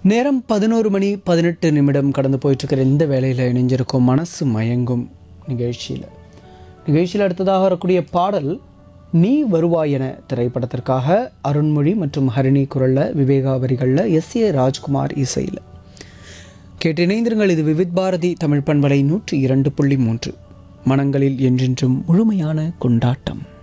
நேரம் 11 மணி 18 நிமிடம் கடந்து போயிட்டுருக்கிற இந்த வேளையில் இணைஞ்சிருக்கும் மனசு மயங்கும் நிகழ்ச்சியில் அடுத்ததாக வரக்கூடிய பாடல் நீ வருவாய் என திரைப்படத்திற்காக அருண்மொழி மற்றும் ஹரிணி குரலில் விவேகா வரிகளில் S.A. ராஜ்குமார் இசையில் கேட்டு இணைந்திருங்கள். இது விவித் பாரதி தமிழ் பண்பலை 102.3 மனங்களில் என்றென்றும் முழுமையான கொண்டாட்டம்.